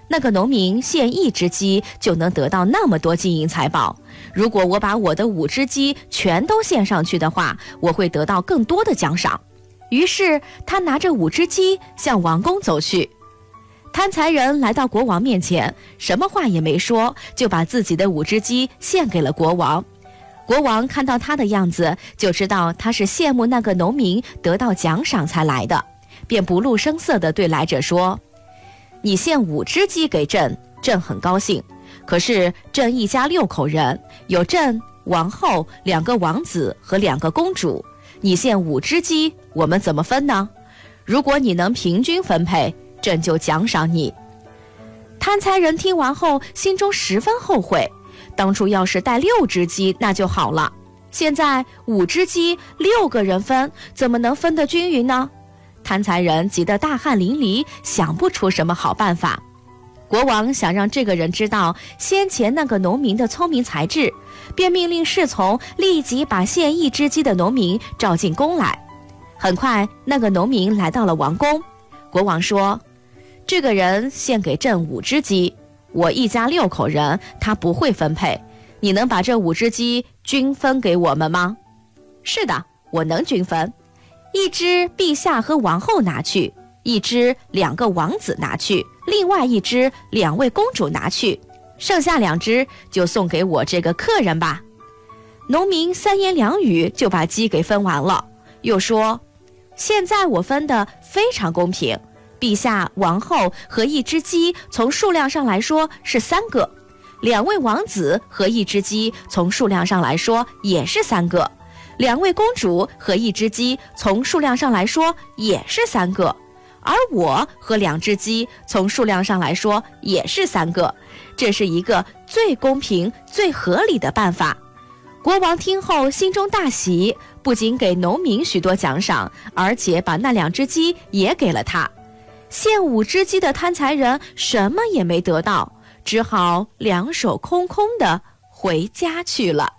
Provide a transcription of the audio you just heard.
那个农民献1只鸡就能得到那么多金银财宝，如果我把我的5只鸡全都献上去的话，我会得到更多的奖赏。于是他拿着5只鸡向王宫走去。贪财人来到国王面前，什么话也没说，就把自己的5只鸡献给了国王。国王看到他的样子，就知道他是羡慕那个农民得到奖赏才来的，便不露声色地对来者说：你献5只鸡给朕，朕很高兴，可是朕一家6口人，有朕、王后、2个王子和2个公主，你献5只鸡，我们怎么分呢？如果你能平均分配，朕就奖赏你。贪财人听完后，心中十分后悔，当初要是带6只鸡那就好了，现在5只鸡6个人分，怎么能分得均匀呢？贪财人急得大汗淋漓，想不出什么好办法。国王想让这个人知道先前那个农民的聪明才智，便命令侍从立即把献1只鸡的农民召进宫来。很快，那个农民来到了王宫。国王说：这个人献给朕5只鸡，我一家6口人，他不会分配，你能把这5只鸡均分给我们吗？是的，我能均分，1只陛下和王后拿去，1只2个王子拿去，另外1只2位公主拿去，剩下2只就送给我这个客人吧。农民3言2语就把鸡给分完了，又说：现在我分得非常公平，陛下、王后和1只鸡从数量上来说是3个，2位王子和1只鸡从数量上来说也是3个，2位公主和1只鸡从数量上来说也是3个，而我和2只鸡从数量上来说也是3个，这是一个最公平、最合理的办法。国王听后心中大喜，不仅给农民许多奖赏，而且把那2只鸡也给了他。献5只鸡的贪财人什么也没得到，只好两手空空地回家去了。